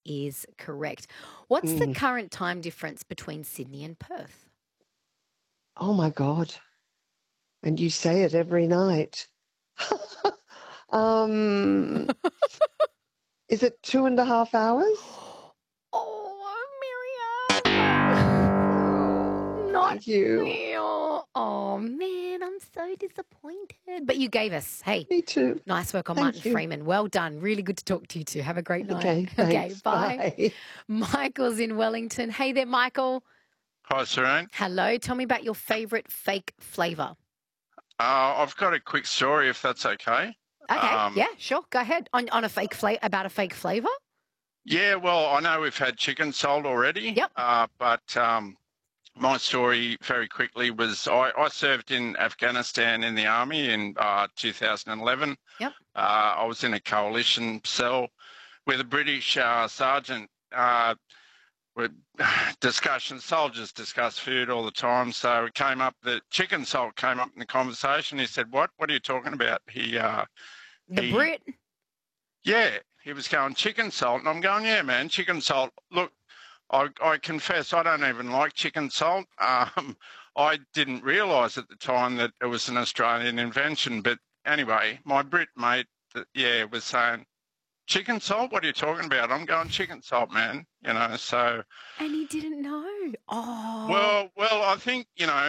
is correct. What's the Mm. current time difference between Sydney and Perth? Oh my God. And you say it every night. um, is it 2.5 hours? Oh, Miriam. Not Thank you. real. Oh, man, I'm so disappointed. But you gave us, hey, Me too. nice work on Martin Thank you. Freeman. Well done. Really good to talk to you too. Have a great night. Okay, Okay, thanks. bye. Bye. Michael's in Wellington. Hey there, Michael. Hi, Serene. Hello. Tell me about your favourite fake flavour. I've got a quick story, if that's okay. Okay, yeah, sure. Go ahead. On a fake about a fake flavour? Yeah, well, I know we've had chicken salt already. Yep. But my story very quickly was I served in Afghanistan in the army in 2011. Yep. I was in a coalition cell with a British sergeant. With soldiers discuss food all the time. So it came up that chicken salt came up in the conversation. He said, "What? What are you talking about?" Brit? Yeah, he was going chicken salt, and I'm going, "Yeah, man, chicken salt. Look, I confess I don't even like chicken salt. I didn't realise at the time that it was an Australian invention. But anyway, my Brit mate, was saying, chicken salt? What are you talking about? I'm going chicken salt, man. So. And he didn't know. Oh. Well, I think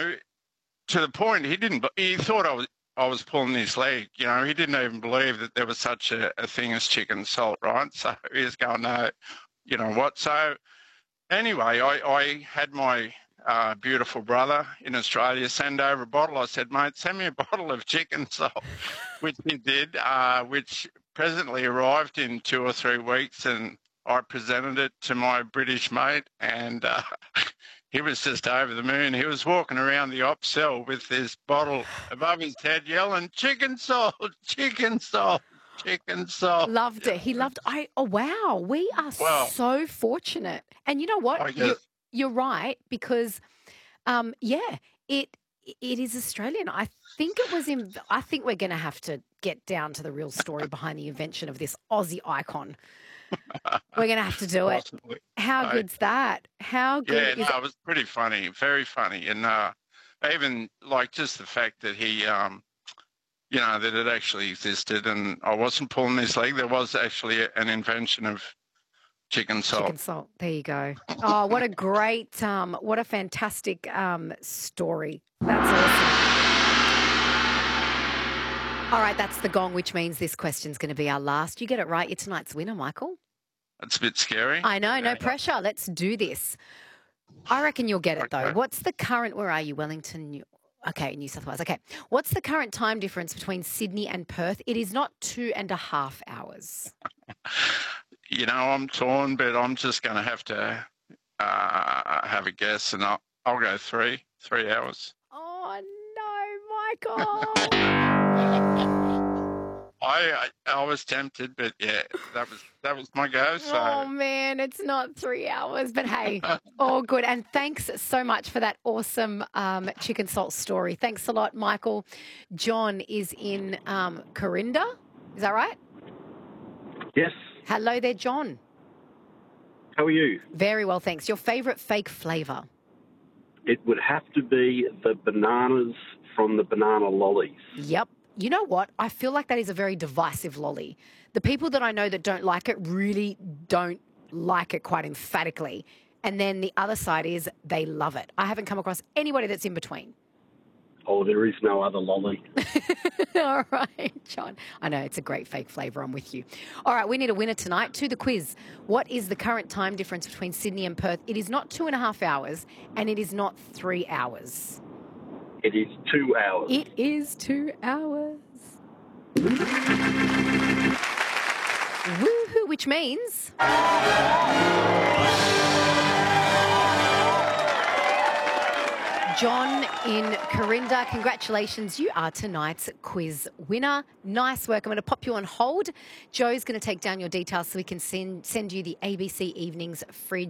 to the point he thought I was pulling his leg. He didn't even believe that there was such a thing as chicken salt, right? So he was going, no, you know what? So anyway, I had my beautiful brother in Australia send over a bottle. I said, mate, send me a bottle of chicken salt, which he did, which presently arrived in 2 or 3 weeks, and I presented it to my British mate, and he was just over the moon. He was walking around the op cell with this bottle above his head yelling, chicken salt, chicken salt, chicken salt. Loved it. He loved wow. We are so fortunate. And you know what? You're right, because it is Australian. I think we're going to have to get down to the real story behind the invention of this Aussie icon. We're going to have to do it. How good's that? How good is it? It was pretty funny, very funny. And even like just the fact that he, that it actually existed and I wasn't pulling his leg. There was actually an invention of chicken salt. Chicken salt. There you go. Oh, what a great, what a fantastic story. That's awesome. All right, that's the gong, which means this question's going to be our last. You get it right, you're tonight's winner, Michael. That's a bit scary. I know, no pressure. Let's do this. I reckon you'll get it, though. What's the current, where are you, Wellington? New South Wales. Okay. What's the current time difference between Sydney and Perth? It is not 2.5 hours. I'm torn, but I'm just going to have to have a guess, and I'll go 3 hours. Oh, no, Michael. I was tempted, but yeah, that was my go. So. Oh man, it's not 3 hours, but hey, all good. And thanks so much for that awesome chicken salt story. Thanks a lot, Michael. John is in Corinda. Is that right? Yes. Hello there, John. How are you? Very well, thanks. Your favourite fake flavour? It would have to be the bananas from the banana lollies. Yep. You know what? I feel like that is a very divisive lolly. The people that I know that don't like it really don't like it quite emphatically. And then the other side is they love it. I haven't come across anybody that's in between. Oh, there is no other lolly. All right, John. I know, it's a great fake flavour. I'm with you. All right, we need a winner tonight. To the quiz. What is the current time difference between Sydney and Perth? It is not 2.5 hours and it is not 3 hours. It is 2 hours. It is 2 hours. Woohoo, which means... John in Corinda, congratulations. You are tonight's quiz winner. Nice work. I'm going to pop you on hold. Joe's going to take down your details so we can send you the ABC Evenings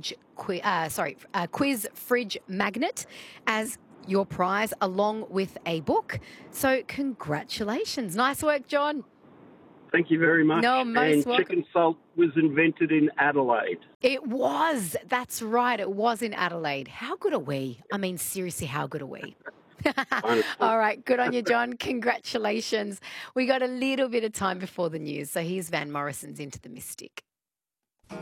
quiz fridge magnet as your prize, along with a book. So congratulations. Nice work, John. Thank you very much. No, most welcome. Chicken salt was invented in Adelaide. It was. That's right. It was in Adelaide. How good are we? I mean, seriously, how good are we? All right. Good on you, John. Congratulations. We got a little bit of time before the news. So here's Van Morrison's Into the Mystic.